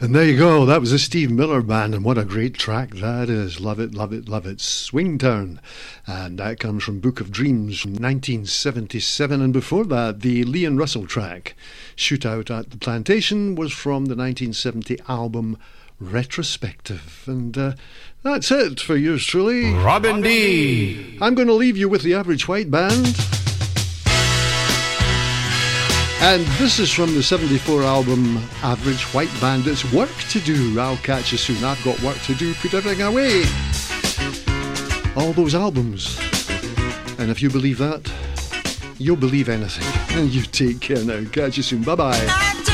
And there you go, that was the Steve Miller Band, and what a great track that is. Love it, love it, love it. Swingtown. And that comes from Book of Dreams from 1977, and before that, the Leon Russell track, Shootout at the Plantation, was from the 1970 album Retrospective. And that's it for yours truly, Robin D. I'm going to leave you with the Average White Band. And this is from the 74 album Average White Band. It's Work to Do. I'll catch you soon. I've got work to do. Put everything away. All those albums. And if you believe that, you'll believe anything. And you take care now. Catch you soon. Bye-bye.